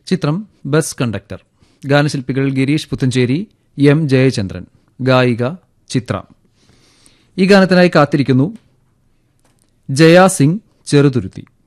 ചിത്രം bus conductor. ഗാനശില്പികൾ Girish Puthenchery, M Jayachandran. ഗായിക ചിത്ര. ഈ ഗാനത്തിനായി കാത്തിരിക്കുന്നു ജയ സിംഗ് ചെറുതുരുത്തി.